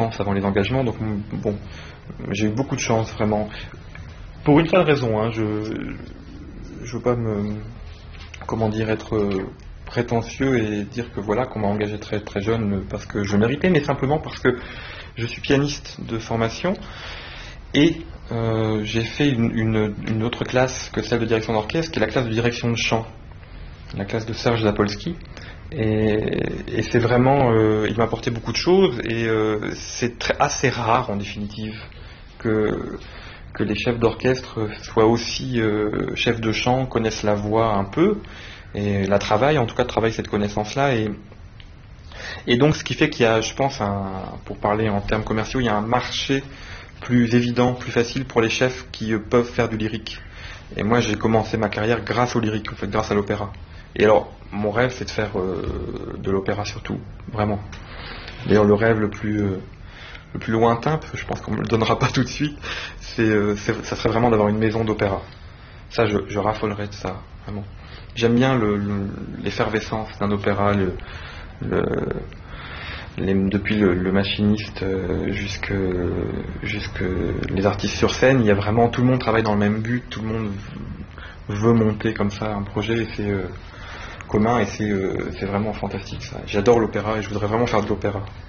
vacances avant les engagements, donc bon, j'ai eu beaucoup de chance vraiment. Pour une seule raison, hein, je veux pas comment dire, être prétentieux et dire que voilà, qu'on m'a engagé très très jeune parce que je méritais, mais simplement parce que je suis pianiste de formation et j'ai fait une autre classe que celle de direction d'orchestre, qui est la classe de direction de chant, la classe de Serge Zapolski. Et c'est vraiment, il m'a apporté beaucoup de choses et c'est assez rare en définitive que les chefs d'orchestre soient aussi chefs de chant, connaissent la voix un peu et la travaillent, en tout cas travaillent cette connaissance-là et donc ce qui fait qu'il y a, je pense, pour parler en termes commerciaux, il y a un marché plus évident, plus facile pour les chefs qui peuvent faire du lyrique. Et moi j'ai commencé ma carrière grâce au lyrique, en fait, grâce à l'opéra. Et alors, mon rêve, c'est de faire de l'opéra surtout, vraiment. D'ailleurs, le rêve le plus lointain, parce que je pense qu'on me le donnera pas tout de suite, ça serait vraiment d'avoir une maison d'opéra. Ça, je raffolerais de ça, vraiment. J'aime bien l'effervescence d'un opéra, depuis le machiniste jusque les artistes sur scène, il y a vraiment, tout le monde travaille dans le même but, tout le monde veut monter comme ça un projet, et c'est commun, et c'est vraiment fantastique ça. J'adore l'opéra et je voudrais vraiment faire de l'opéra.